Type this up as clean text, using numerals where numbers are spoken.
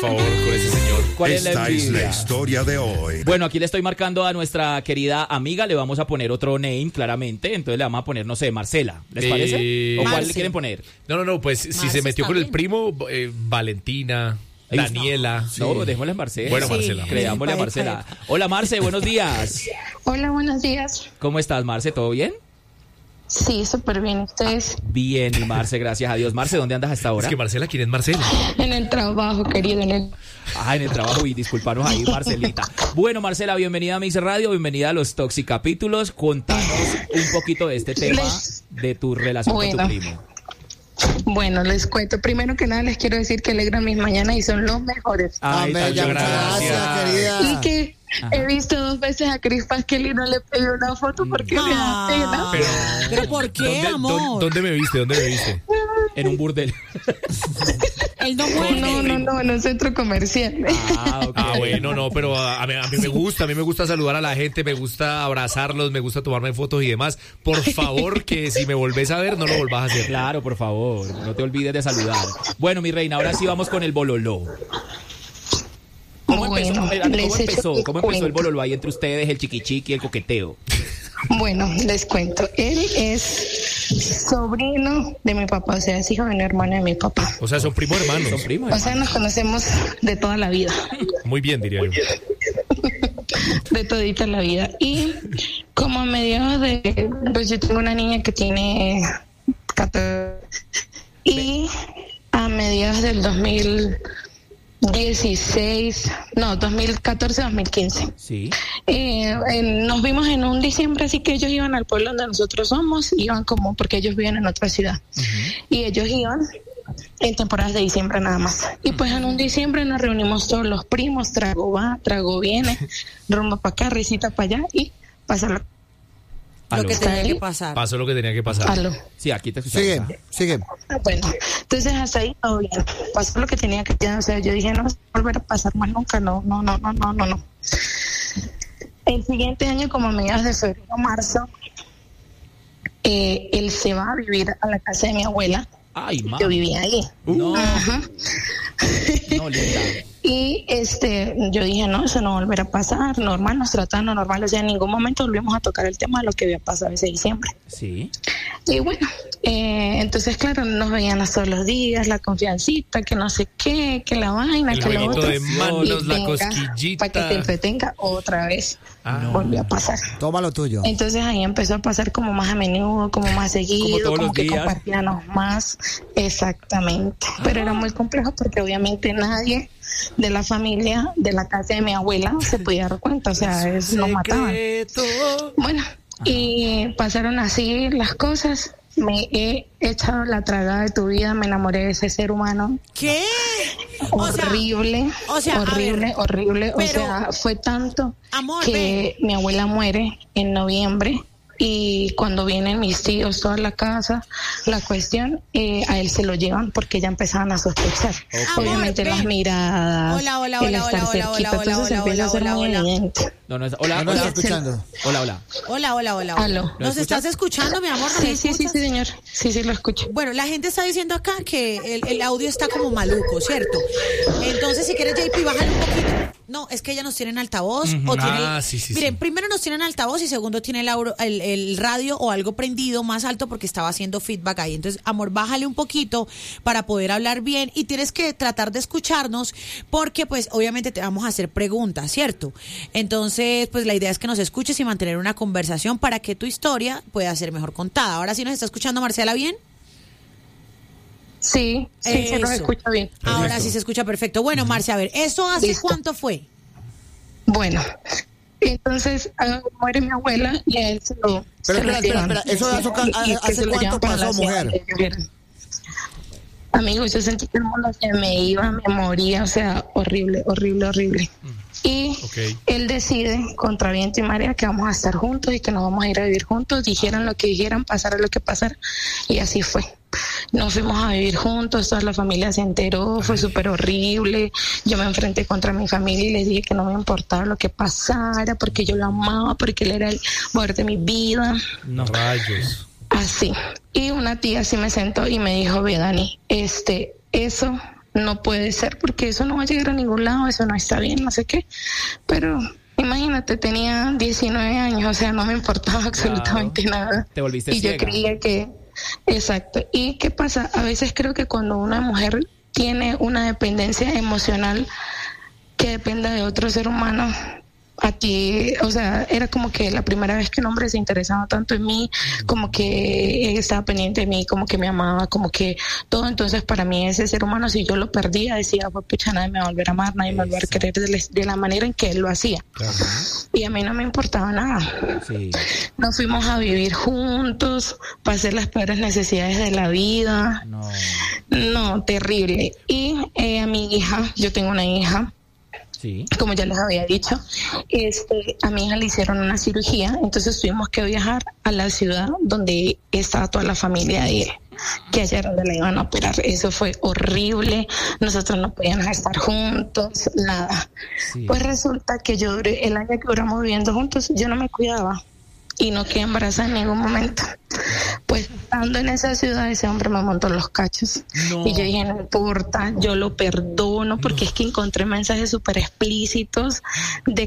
favor, con ese señor. ¿Cuál es Esta la es envidia? la historia de hoy. Bueno, aquí le estoy marcando a nuestra querida amiga, le vamos a poner otro name, claramente, entonces le vamos a poner, no sé, Marcela, ¿les parece? ¿O cuál Marce. le quieren poner? No, pues si Marce se metió está con el bien. primo, Valentina, Ahí está. Daniela. No, démosle a Marcela. Bueno, Sí. Marcela. Creámosle a Marcela. Hola, Marce, buenos días. Hola, buenos días. ¿Cómo estás, Marce? ¿Todo bien? Sí, súper bien. ¿Ustedes? Bien, y Marce, gracias a Dios. Marce, ¿dónde andas hasta ahora? Es que Marcela, ¿quién es Marcela? En el trabajo, querido. En el... En el trabajo, y disculpanos ahí, Marcelita. Bueno, Marcela, bienvenida a Mix Radio, bienvenida a los Toxicapítulos. Contanos un poquito de este tema de tu relación con tu Bueno. primo. Bueno, les cuento. Primero que nada, les quiero decir que alegran mis mañanas y son los mejores. Ay, tan bella, gracias. querida. Y que he visto 2 veces a Cris Pasquel y no le pedí una foto porque me da pena. ¿Pero por qué, ¿Dónde, amor? ¿Dónde me viste? En un burdel. Él no muere. No, en un centro comercial. Ok. Bueno, no, pero a mí me gusta saludar a la gente, me gusta abrazarlos, me gusta tomarme fotos y demás. Por favor, que si me volvés a ver, no lo volvás a hacer. Claro, por favor, no te olvides de saludar. Bueno, mi reina, ahora sí vamos con el bololó. ¿Cómo Bueno, empezó? ¿Cómo empezó el cuento. bololó ahí entre ustedes, el chiquichiqui, el coqueteo? Bueno, les cuento. Él es sobrino de mi papá, o sea, es hijo de una hermana de mi papá. O sea, son primos hermanos. Son primos. O sea, nos conocemos de toda la vida. Muy bien, diría yo. De todita la vida. Y como a mediados de... Pues yo tengo una niña que tiene 14. Y a mediados del 2014-2015. Sí. Nos vimos en un diciembre, así que ellos iban al pueblo donde nosotros somos, iban como porque ellos viven en otra ciudad. Y ellos iban en temporadas de diciembre nada más. Y pues en un diciembre nos reunimos todos los primos, trago va, trago viene, rumbo para acá, risita para allá y pasa Lo Aló. que tenía ¿Ahí? que pasar. Pasó lo que tenía que pasar. Aló. Sí, aquí te escuchamos. Sigue. Bueno, entonces hasta ahí todo bien. Pasó lo que tenía que pasar. O sea, yo dije, no va a volver a pasar más nunca. No. El siguiente año, como a mediados de febrero, marzo, él se va a vivir a la casa de mi abuela. Ay, ma. Yo vivía ahí. No, Ajá. no, linda. Y yo dije, no, eso no va a volver a pasar, normal, nos tratando normal, o sea, en ningún momento volvimos a tocar el tema de lo que había pasado ese diciembre. Sí. Y bueno, entonces claro, nos veían todos los días, la confiancita, que no sé qué, que la vaina, El que lo jueguito otro. de manos, Y la venga, cosquillita. para que te entretenga otra vez, No. volvió a pasar. Toma lo tuyo. Entonces ahí empezó a pasar como más a menudo, como más seguido, todos como los que días. compartíamos más, exactamente. Pero era muy complejo porque obviamente nadie de la familia, de la casa de mi abuela, se podía dar cuenta, o sea, nos mataban. Bueno, y pasaron así las cosas. Me he echado la tragada de tu vida, me enamoré de ese ser humano. ¿Qué? O sea, Horrible, a ver, horrible. O pero- sea, fue tanto Amor, que mi abuela muere en noviembre y cuando vienen mis tíos, toda la casa, la cuestión, a él se lo llevan porque ya empezaban a sospechar. Amor, Obviamente ven. las miradas, Hola, hola, el hola, estar hola, cerquita, hola, entonces hola, empieza a ser hola, muy hola. evidente. No, hola, No hola. está escuchando. Hola. Hola. Aló. ¿Nos estás escuchando, mi amor? ¿Nos Sí, escuchas? señor. Sí, lo escucho. Bueno, la gente está diciendo acá que el audio está como maluco, ¿cierto? Entonces, si quieres, JP, bájale un poquito. No, es que ella nos tiene en altavoz o tiene... Sí. Miren, primero nos tiene en altavoz y segundo tiene el radio o algo prendido más alto porque estaba haciendo feedback ahí. Entonces, amor, bájale un poquito para poder hablar bien y tienes que tratar de escucharnos porque, pues, obviamente te vamos a hacer preguntas, ¿cierto? Entonces, pues, la idea es que nos escuches y mantener una conversación para que tu historia pueda ser mejor contada. Ahora sí nos está escuchando Marcela bien. Sí, se los Eso. escucho bien. Ahora sí se escucha perfecto. Bueno, Marcia, a ver, ¿eso hace Listo. cuánto fue? Bueno, entonces muere mi abuela y a él se lo... Pero se lo espera, llevan. ¿eso Y que hace se lo cuánto llevan para pasó, la ciudad mujer? donde ellos eran. Amigos, yo sentí que el mundo se me iba, me moría, o sea, horrible. Y Ok. él decide, contra viento y marea, que vamos a estar juntos y que nos vamos a ir a vivir juntos, dijeran lo que dijeran, pasara lo que pasara, y así fue. Nos fuimos a vivir juntos, toda la familia se enteró, fue súper horrible. Yo me enfrenté contra mi familia y les dije que no me importaba lo que pasara, porque yo lo amaba, porque él era el amor de mi vida. No. Rayos. Así. Y una tía sí me sentó y me dijo, ve Dani, eso no puede ser porque eso no va a llegar a ningún lado, eso no está bien, no sé qué. Pero imagínate, tenía 19 años, o sea, no me importaba absolutamente nada. Te volviste y ciega. Yo creía que... Exacto. ¿Y qué pasa? A veces creo que cuando una mujer tiene una dependencia emocional que dependa de otro ser humano, a ti, o sea, era como que la primera vez que un hombre se interesaba tanto en mí, como que estaba pendiente de mí, como que me amaba, como que todo. Entonces para mí ese ser humano, si yo lo perdía, decía, pues pucha, nadie me va a volver a amar, nadie me va a volver a querer de la manera en que él lo hacía. Claro. Y a mí no me importaba nada. Sí. Nos fuimos a vivir juntos, pasé las peores necesidades de la vida. No, terrible. Y a mi hija, yo tengo una hija, Sí. como ya les había dicho, a mi hija le hicieron una cirugía, entonces tuvimos que viajar a la ciudad donde estaba toda la familia de él, que allá era donde la iban a operar. Eso fue horrible, nosotros no podíamos estar juntos, nada. Sí. Pues resulta que yo duré el año que duramos viviendo juntos, yo no me cuidaba y no quedé embarazada en ningún momento. Pues estando en esa ciudad, ese hombre me montó los cachos. No. Y yo dije, no importa, yo lo perdono, porque es que encontré mensajes súper explícitos de